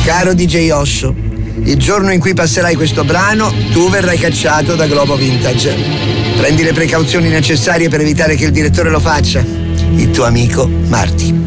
Caro DJ Osso, il giorno in cui passerai questo brano, tu verrai cacciato da Globo Vintage. Prendi le precauzioni necessarie per evitare che il direttore lo faccia. Il tuo amico Marti.